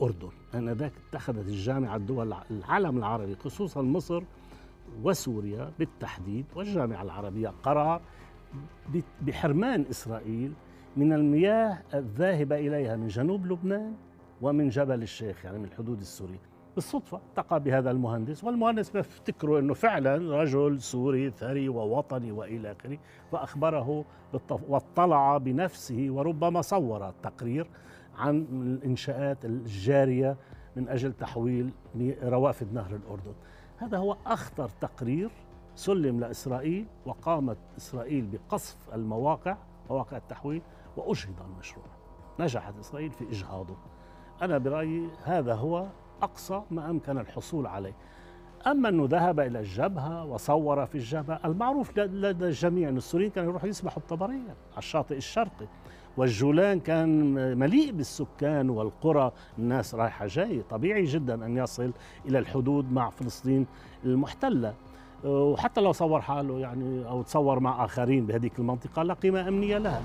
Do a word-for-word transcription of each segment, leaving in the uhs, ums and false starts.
الأردن. آنذاك اتخذت الجامعة الدول العالم العربي خصوصا مصر وسوريا بالتحديد والجامعة العربية قرار بحرمان إسرائيل من المياه الذاهبة إليها من جنوب لبنان ومن جبل الشيخ، يعني من الحدود السورية. بالصدفة التقى بهذا المهندس، والمهندس بيفتكروا أنه فعلا رجل سوري ثري ووطني وإلى آخره، فأخبره بالطف... واطلع بنفسه وربما صور تقرير عن الإنشاءات الجارية من أجل تحويل روافد نهر الأردن. هذا هو أخطر تقرير سلم لإسرائيل، وقامت إسرائيل بقصف المواقع مواقع التحويل وأجهض المشروع. نجحت إسرائيل في إجهاضه. أنا برأيي هذا هو أقصى ما أمكن الحصول عليه. أما أنه ذهب إلى الجبهة وصور في الجبهة، المعروف لدى الجميع أن السوريين كانوا يروحوا يسبحوا بطبرية على الشاطئ الشرقي، والجولان كان مليء بالسكان والقرى، الناس رايحة جاي، طبيعي جدا أن يصل إلى الحدود مع فلسطين المحتلة. وحتى لو صور حاله يعني أو تصور مع آخرين بهذيك المنطقة لا قيمة أمنية لها.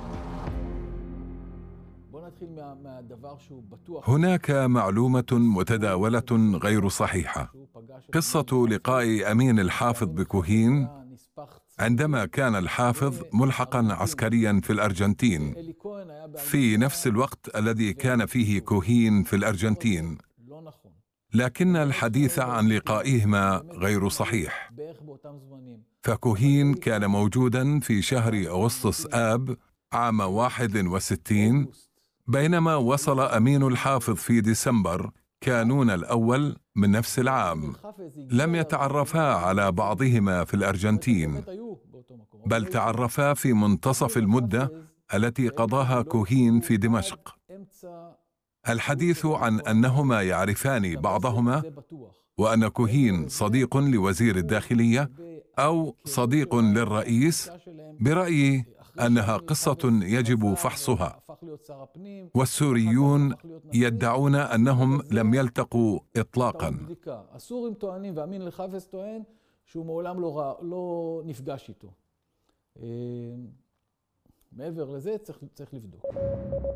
هناك معلومة متداولة غير صحيحة. قصة لقاء أمين الحافظ بكوهين عندما كان الحافظ ملحقا عسكريا في الأرجنتين في نفس الوقت الذي كان فيه كوهين في الأرجنتين، لكن الحديث عن لقائهما غير صحيح. فكوهين كان موجودا في شهر أغسطس آب عام واحد وستين، بينما وصل أمين الحافظ في ديسمبر كانون الأول من نفس العام. لم يتعرفا على بعضهما في الأرجنتين، بل تعرفا في منتصف المدة التي قضاها كوهين في دمشق. الحديث عن أنهما يعرفان بعضهما وأن كوهين صديق لوزير الداخلية أو صديق للرئيس، برأيي أنها قصة يجب فحصها، والسوريون يدعون أنهم لم يلتقوا إطلاقا. הסורים טוענים ואמין אל-חאפז טוען שהוא מעולם לא נפגש איתו. מעבר לזה צריך לבדוק.